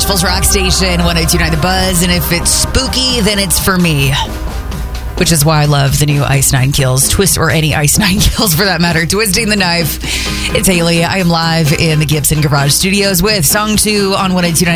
Nashville's rock station, 102.9 The Buzz. And if it's spooky, then it's for me. Which is why I love the new Ice Nine Kills. Twist, or any Ice Nine Kills for that matter. Twisting the Knife. It's Haley. I am live in the Gibson Garage Studios with Song 2 on 102.9